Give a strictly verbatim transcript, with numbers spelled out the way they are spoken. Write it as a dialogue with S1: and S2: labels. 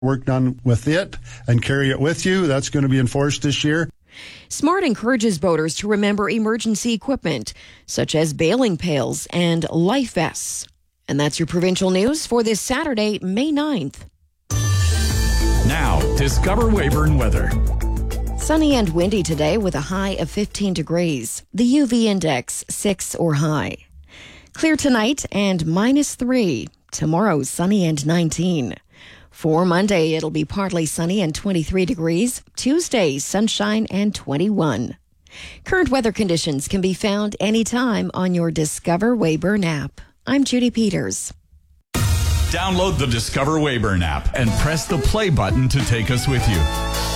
S1: work done with it and carry it with you. That's going to be enforced this year.
S2: SMART encourages boaters to remember emergency equipment, such as bailing pails and life vests. And that's your provincial news for this Saturday, May ninth.
S3: Now, discover Weyburn weather.
S2: Sunny and windy today with a high of fifteen degrees. The U V index six or high. Clear tonight and minus three. Tomorrow, sunny and nineteen. For Monday, it'll be partly sunny and twenty-three degrees. Tuesday, sunshine and twenty-one. Current weather conditions can be found anytime on your Discover Weyburn app. I'm Judy Peters.
S3: Download the Discover Weyburn app and press the play button to take us with you.